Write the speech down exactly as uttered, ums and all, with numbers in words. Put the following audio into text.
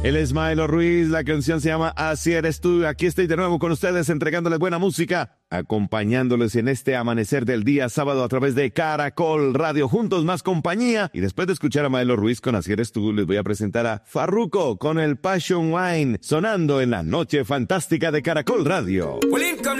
Él es Maelo Ruiz, la canción se llama Así eres tú. Aquí estoy de nuevo con ustedes entregándoles buena música, acompañándoles en este amanecer del día sábado a través de Caracol Radio. Juntos más compañía. Y después de escuchar a Maelo Ruiz con Así eres tú, les voy a presentar a Farruko con el Passion Wine sonando en la noche fantástica de Caracol Radio.